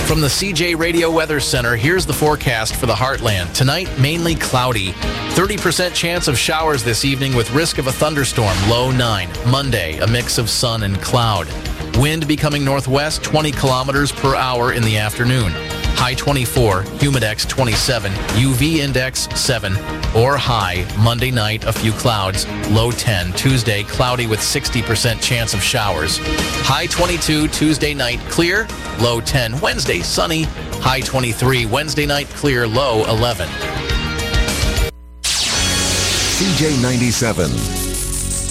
From the CJ Radio Weather Center, here's the forecast for the Heartland. Tonight, mainly cloudy. 30% chance of showers this evening with risk of a thunderstorm, low 9. Monday, a mix of sun and cloud. Wind becoming northwest, 20 kilometers per hour in the afternoon. High 24, humidex 27, UV index 7, or high. Monday night, a few clouds, low 10. Tuesday, cloudy with 60% chance of showers. High 22, Tuesday night, clear, low 10. Wednesday, sunny, high 23. Wednesday night, clear, low 11. CJ 97.